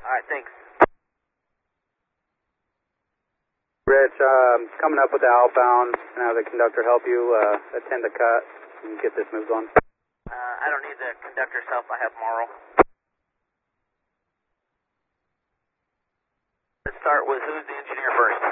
Alright, thanks. Rich, coming up with the outbound, and have the conductor help you attend the cut and get this moved on. I don't need the conductor's help, I have Morrow. Let's start with who's the engineer first.